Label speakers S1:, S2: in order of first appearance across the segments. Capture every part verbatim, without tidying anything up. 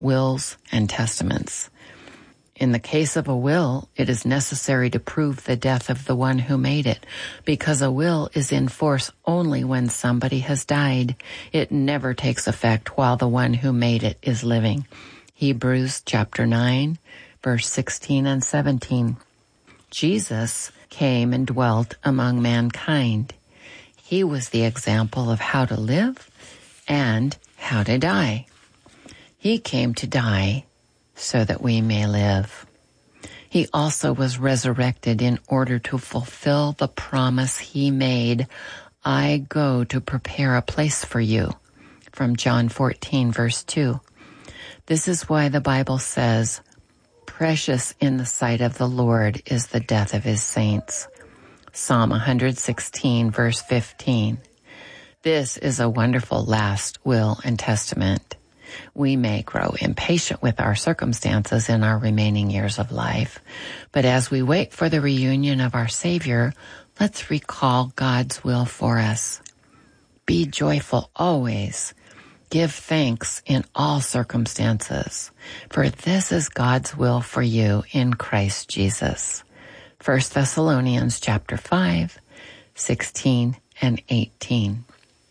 S1: wills and testaments. In the case of a will, it is necessary to prove the death of the one who made it, because a will is in force only when somebody has died. It never takes effect while the one who made it is living. Hebrews chapter nine, verse sixteen and seventeen. Jesus came and dwelt among mankind. He was the example of how to live and how to die. He came to die so that we may live. He also was resurrected in order to fulfill the promise he made, I go to prepare a place for you, from John fourteen, verse two. This is why the Bible says, precious in the sight of the Lord is the death of his saints. Psalm one sixteen, verse fifteen. This is a wonderful last will and testament. We may grow impatient with our circumstances in our remaining years of life, but as we wait for the reunion of our Savior, let's recall God's will for us. Be joyful always. Give thanks in all circumstances, for this is God's will for you in Christ Jesus. First Thessalonians chapter five, sixteen and eighteen.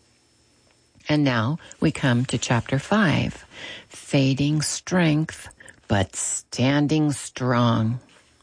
S1: And now we come to chapter five, fading strength, but standing strong.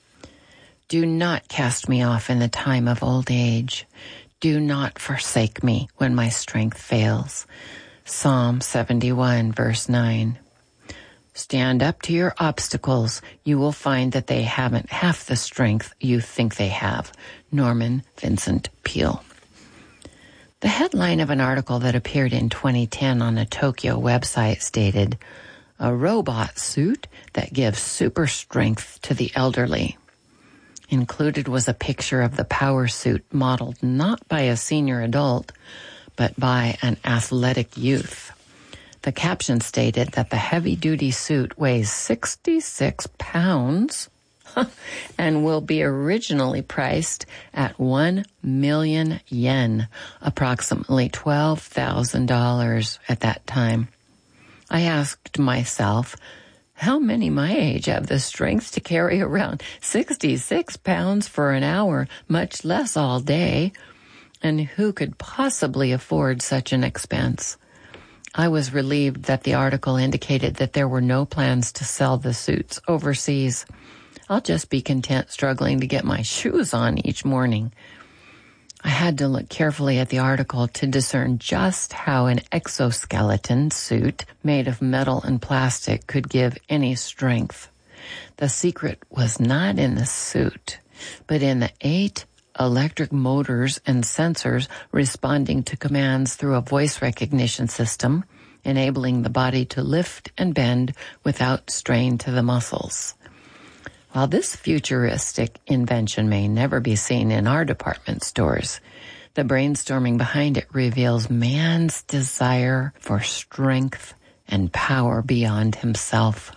S1: Do not cast me off in the time of old age. Do not forsake me when my strength fails. Psalm seventy-one, verse nine. Stand up to your obstacles. You will find that they haven't half the strength you think they have. Norman Vincent Peale. The headline of an article that appeared in twenty ten on a Tokyo website stated, a robot suit that gives super strength to the elderly. Included was a picture of the power suit modeled not by a senior adult, but by an athletic youth. The caption stated that the heavy-duty suit weighs sixty-six pounds and will be originally priced at one million yen, approximately twelve thousand dollars at that time. I asked myself, how many my age have the strength to carry around sixty-six pounds for an hour, much less all day? And who could possibly afford such an expense? I was relieved that the article indicated that there were no plans to sell the suits overseas. I'll just be content struggling to get my shoes on each morning. I had to look carefully at the article to discern just how an exoskeleton suit made of metal and plastic could give any strength. The secret was not in the suit, but in the eight electric motors and sensors responding to commands through a voice recognition system, enabling the body to lift and bend without strain to the muscles. While this futuristic invention may never be seen in our department stores, the brainstorming behind it reveals man's desire for strength and power beyond himself.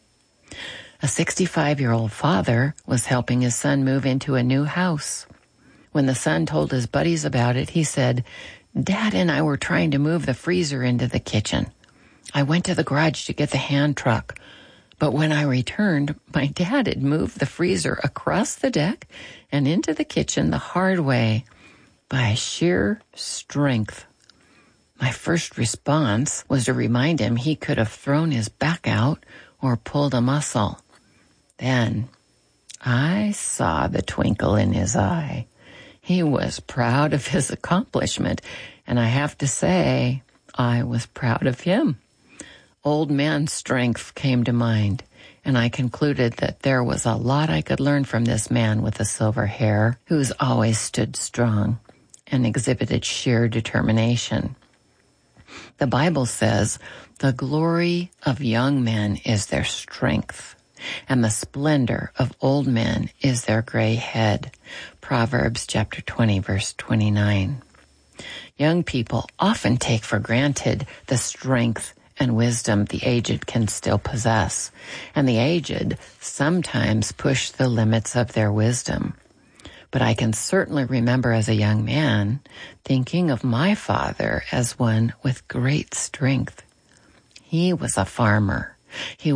S1: A sixty-five-year-old father was helping his son move into a new house. When the son told his buddies about it, he said, Dad and I were trying to move the freezer into the kitchen. I went to the garage to get the hand truck. But when I returned, my dad had moved the freezer across the deck and into the kitchen the hard way by sheer strength. My first response was to remind him he could have thrown his back out or pulled a muscle. Then I saw the twinkle in his eye. He was proud of his accomplishment, and I have to say, I was proud of him. Old man strength came to mind, and I concluded that there was a lot I could learn from this man with the silver hair, who's always stood strong and exhibited sheer determination. The Bible says, the glory of young men is their strength, and the splendor of old men is their gray head. Proverbs chapter twenty, verse twenty-nine. Young people often take for granted the strength and wisdom the aged can still possess, and the aged sometimes push the limits of their wisdom. But I can certainly remember as a young man thinking of my father as one with great strength. He was a farmer He